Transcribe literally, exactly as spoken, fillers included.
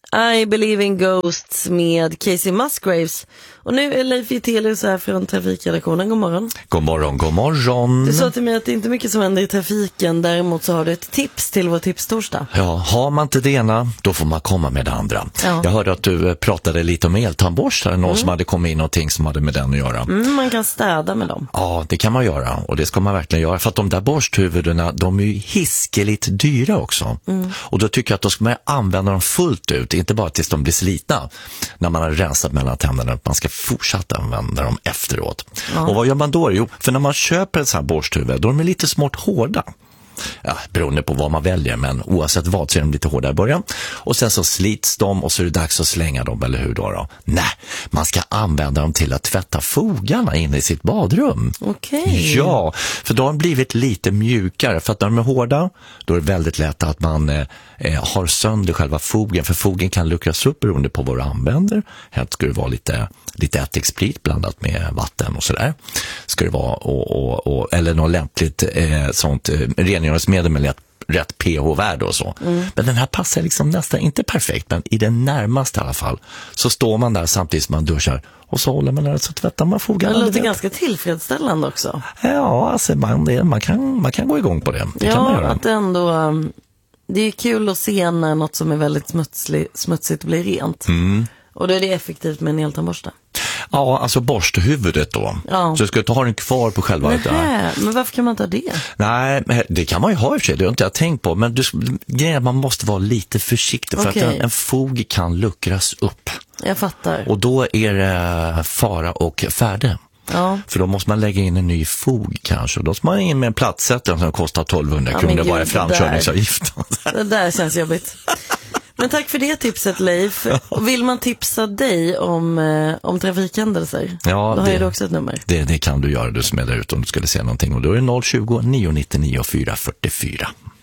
I Believe in Ghosts med Casey Musgraves. Och nu är Leif Vitelius här från Trafikredaktionen. God morgon. God morgon, god morgon. Du sa till mig att det inte är mycket som händer i trafiken. Däremot så har du ett tips till vår tipstorsdag. Ja, har man inte det ena, då får man komma med det andra. Ja. Jag hörde att du pratade lite om eltandborstar. Någon mm. som hade kommit in någonting som hade med den att göra. Mm, man kan städa med dem. Ja, det kan man göra. Och det ska man verkligen göra. För att de där borsthuvudena, de är ju hiskeligt dyra också. Mm. Och då tycker jag att då ska man använda dem fullt ut. Inte bara tills de blir slitna. När man har rensat mellan tänderna. Att man ska fortsätta använda dem efteråt. Ja. Och vad gör man då? Jo, för när man köper ett sånt här borsthuvud, då är de lite smått hårda. Ja, beroende på vad man väljer, men oavsett vad så är de lite hårdare i början. Och sen så slits de och så är det dags att slänga dem, eller hur då? då? Nej, man ska använda dem till att tvätta fogarna inne i sitt badrum. Okej. Okay. Ja, för de har blivit lite mjukare. För att när de är hårda, då är det väldigt lätt att man eh, har sönder själva fogen. För fogen kan luckras upp beroende på vad du använder. Här ska det vara lite, lite ättiksprit blandat med vatten och sådär. Ska det vara, och, och, och, eller något lämpligt eh, sånt eh, rengöringsmedel med rätt, rätt pH-värde och så. Mm. Men den här passar liksom nästan inte perfekt, men i den närmaste i alla fall. Så står man där samtidigt som man duschar och så håller man där så tvättar man fogarna. Det låter ganska tillfredsställande också. Ja, alltså man, det, man, kan, man kan gå igång på det. Det ja, kan man göra. Att det ändå... Um, det är kul att se när något som är väldigt smutslig, smutsigt blir rent. Mm. Och då är det effektivt med en eltandborste. Ja, alltså borsthuvudet då. Ja. Så du ska inte ha den kvar på själva. Nähä, men varför kan man inte ha det? Nej, det kan man ju ha i och för sig. Det har inte jag tänkt på. Men du, grejen, man måste vara lite försiktig. För okay. att en, en fog kan luckras upp. Jag fattar. Och då är det fara och färde. Ja. För då måste man lägga in en ny fog kanske. Och då ska man in med en platsättare som kostar tolvhundra ja, kronor bara i framkörningsavgift. Det där känns jobbigt. Men tack för det tipset, Leif. Och vill man tipsa dig om, eh, om trafikhändelser, ja, då har det, du också ett nummer. Det, det kan du göra, du som är där ute om du skulle se någonting. Och då är det noll tjugo, nio nittionio, fyra fyrtiofyra.